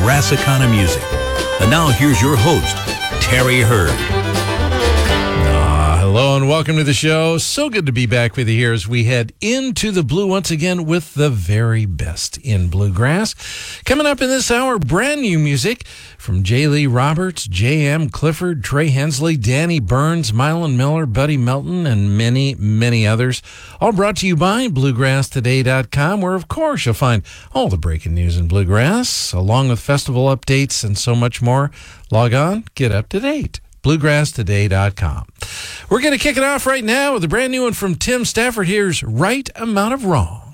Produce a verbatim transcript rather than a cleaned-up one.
Brassicana music. And now here's your host, Terry Hurd. Ah, hello and welcome to the show. So good to be back with you here as we head into the blue once again with the very best in bluegrass. Coming up in this hour, brand new music from J. Lee Roberts, J M. Clifford, Trey Hensley, Danny Burns, Mylon Miller, Buddy Melton, and many, many others. All brought to you by bluegrass today dot com, where, of course, you'll find all the breaking news in bluegrass, along with festival updates and so much more. Log on, get up to date. bluegrass today dot com. We're going to kick it off right now with a brand new one from Tim Stafford. Here's Right Amount of Wrong.